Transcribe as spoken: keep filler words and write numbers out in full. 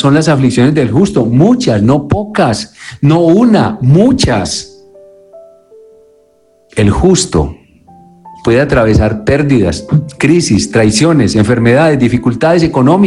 son las aflicciones del justo, muchas, no pocas, no una, muchas. El justo puede atravesar pérdidas, crisis, traiciones, enfermedades, dificultades económicas.